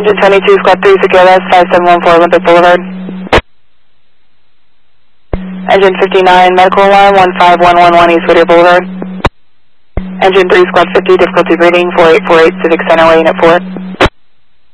Engine 22, Squad 3, secure left, 5714 Olympic Boulevard. Engine 59, medical alarm, 15111 East Whittier Boulevard. Engine 3, Squad 50, difficulty reading, 4848 Civic Center, waiting at 4.